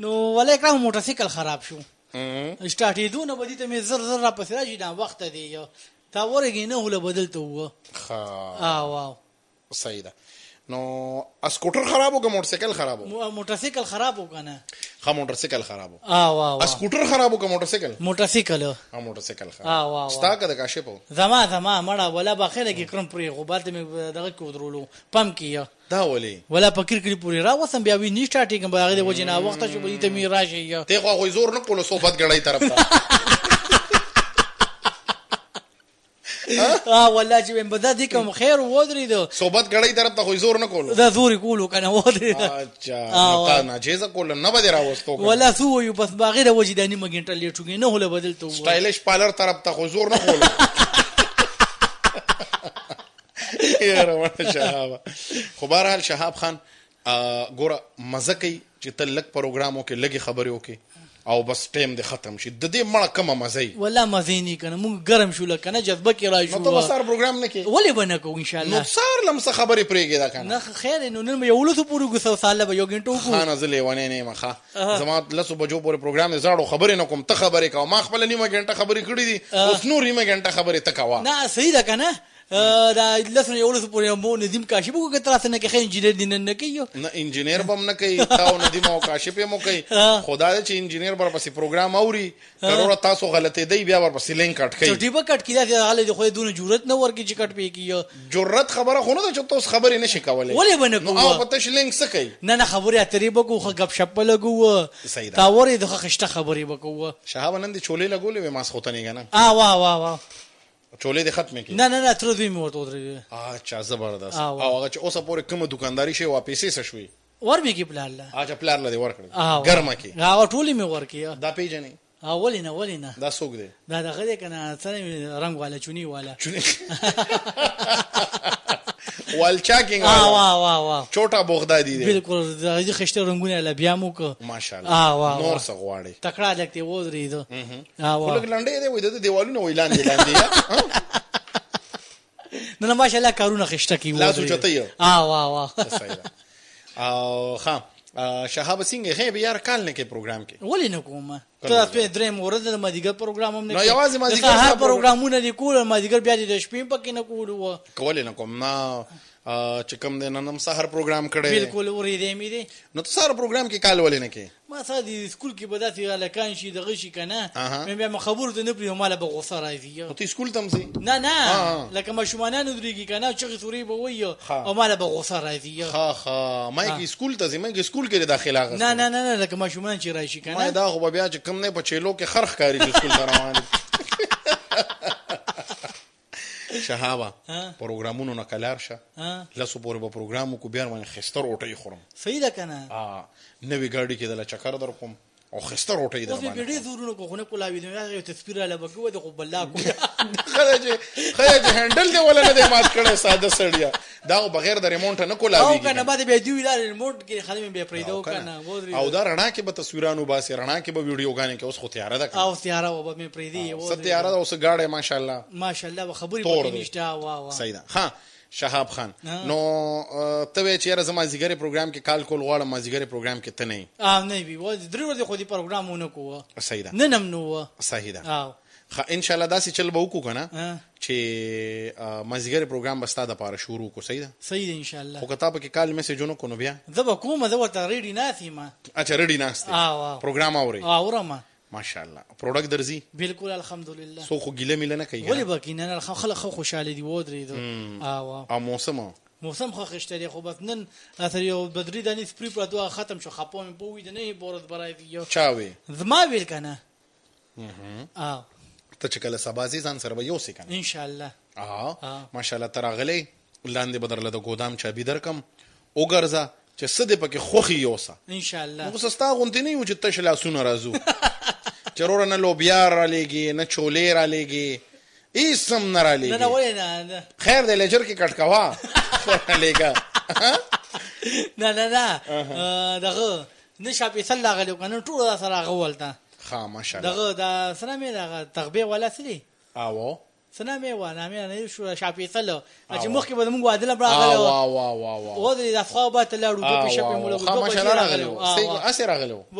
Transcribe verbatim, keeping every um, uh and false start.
نو ولې کرام موټر سایکل خراب شو سٹارټېدو نه بدی ته مې زر زر را پسې راشي دا وخت دی تا ورګې نه هله بدلته وه ها واو صحیح ده نو اسکوټر خراب وو که موټر سایکل خراب وو موټر سایکل خراب وو کنه ها موټر سایکل خراب وو اه واو اسکوټر خراب وو که موټر سایکل موټر سایکل ها موټر سایکل خراب اه واو ستا که د کاشف وو زما زما مړه ولا باخره کې کرم پرې غوبال ته مې دغه کې ودرولو پم کې دا ولې ولا فکر کړی پوری را وسم بیا وی نه سٹارټینګ به هغه د وجنه وخت شو به ته می راشي ته خو زور نه کولو صحبت غړای طرف ته اه والله چې بده دي کوم خیر ودرې دو صحبت غړای طرف ته خو زور نه کولو دا زور کولو کنه ودرې اچھا نو تا نه جیزه کول نه بده راوستو ولا سو یو بس باغره وجداني مګنټه لیټوګي نه هله بدلته سټایلش پالر طرف ته خو زور نه کولو یاره ورته شهاب خو بهرحال شهاب خان ګوره مزه کوي چې ته لږ پروګرامو کې لږې خبرې وکړې او بس ټیم دې ختم شي د دې مړه کومه مزه وي والله مزه نه کنه مونږ ګرم شو لکه نه جذبه کې راشو نو ته به سهار پروګرام نه کوې ولې به نه کوو انشاءالله نو سهار لم څه خبرې پرېږدې دا که نه خیر نو نن به یولسو پورې ګوسو ساله به یو ګنټه وکړو ښه نه زه لیونی نه یم ښه زما لسو بجو پورې پروګرام دی زاړو خبرې نه کوم ته خبرې کوه ما خپله نیمه ګنټه خبرې کړې دي اوس نور نیمه ګنټه خبرې ته کوه نه صحیح ده که نه دا لسونه یولسو پورې مو ندیم کاشف وکړو که تراسه نه کې ښه انجینر دي نن نه کوي نه انجینر به هم نه کوي تا او ندیم او کاشف یې مو کوي خو دا دی چې انجینر به ورپسې پروګرام اوري کروړه تاسو غلطېدی بیا ورپسې لینک کټ کوي چټي به کټ کړي دا هغه د خو دونه جرأت نه ورکړي چې کټ پې کړي جرأت خبره خو نه ده چې ته اوس خبرې نه شي کولی ولې به نه کوو نو او په تش لینک څه کوي نه نه خبرې اترې به کوو ښه ګپ شپ به لګوو تا ورې د ښه خشته خبرې به کوو شهاب نن دې چولې لګولې وې ماسخوتنې که نه اه واه واه واه چولې دې ختمې کړې نه نه نه تر دوی مې ورته ودرېږي اچھا زبردست او هغه چې اوسه پورې کومه دکانداري شوې وه پیسې څه شوې ورمې کې پلار له اچھا پلار له دې ورکړې ګرمه کې هغه ټولې مې ورکړې دا پېژنې ولې نه ولې نه دا څوک دی دا دغه دی که نه څه رنګ والا چونی والا والچاکینګ اه واه واه واه چوټا بغدادي دی بالکل دغه خشته رنگونه له بیا مو که ماشاءالله اه واه نور څه غواړي تکړه لګته ودرېدو اه واه خلک لنډې دی وای د دیوالونو وای لاندې لاندې نه ماشاءالله کارونه خشته کی لا سوچته اه واه واه او ها شهاب سنگ خې بیا کال نه کې پروګرام کې ولې نه کومه ته په درې مورد د مدیګر پروګرام هم نه نو یوازې مدیګر هر پروګرامونه دي کول مدیګر بیا د شپې پکې نه کولو کولې نه کوم نه چې کوم د نن سحر پروګرام کړي بالکل ورېدې مې دي نو ته سحر پروګرام کې کال ولې نه کې ما ساده د سکول کې بدات الکان شي دغه شي کنه مې بیا خبرو ته نه پریو مال به غوسه راځي ته سکول تم سي نه نه لکه مشمانان درېږي کنه چې سوري به وي او مال به غوسه راځي ها ها ما کې سکول ته زما کې سکول کې داخله غوښته نه نه نه لکه مشمان چې راشي کنه ما دا خو بیا چې کم نه په چېلو کې خرخ کاری چې سکول ته روان شهابه پروګرامونو نه کلار شه لاسو پورې به پروګرام کو بیا باندې خستر اوټي خورم صحیح ده کنه ها نوې ګاډي کې د چکر در کوم او خستر اوټي در باندې ډېر زورونو کو خونه کولاوي نو یو تصویر له بګو د خو بلا کو خلک خلک هندل دی ولا نه دی مات کړه ساده سړیا دا بغیر د ریمونټ نه کولاوي او کنه بعد به دی ویل ریمونټ کې خلک به پریدو کنه او دا رڼا کې به تصویرانو باسي رڼا کې به ویډیو غانې کې اوس خو تیار ده او تیار او به پریدي او ست تیار ده اوس غاړه ماشاءالله ماشاءالله خبرې پکې نشته وا وا صحیح ده ها شهاب خان نو ته چې را زما زیګری پروګرام کې کال کول غواړم ما زیګری پروګرام کې ته نه اه نه وی و درې ورځې خو دې پروګرامونه کوه صحیح ده نه نم نو صحیح ده اه خا ان شاء الله داسې چل به وکړو کنه چې ما زیګری پروګرام بستا د پاره شروع کو صحیح ده صحیح ده ان شاء الله خو کتاب کې کال میسجونه کو نو بیا زه کوم زه ورته ریډي ناسي ما اچھا ریډي ناسته اه پروګرام اوري اه اورم ماشاءالله پروډکټ درځي بالکل الحمدلله سو خو ګیله مل نه کوي ولې باقی نه خلک خوشاله دي ودرېدو اه او موسم موسم خو خشته دی خو بس نن اثر یو بدري دانی سپری پر دوا ختم شو خپو مې بوې نه بورد برای یو چاوي زما ویل کنه اه ته چې کله سبازي ځان سره به یو سې کنه ان شاء الله اه ماشاءالله ترغلې لاندې بدرله د ګودام چابي درکم وګرځه چې سده پکې خوخي یوسه ان شاء الله نو سستا غونتی نه یو چې تشلا سونه رازو چرور نه لوبیا را لګي نه چولې را لګي ایسم نه را لګي نه نه ولې نه خیر دې لجر کې کټکوا لګا نه نه نه دغه نشه په سلا غلو کنه ټول سره غولته ها ماشاءالله دغه دا سره مې دغه تغبیه ولا سلی او سنا مې و نه مې نه شو شاپې سلو چې مخکې به موږ عادل براغلو وا وا وا وا و دې د افخابات لاړو په شپې موږ خامخا راغلو سي اسه راغلو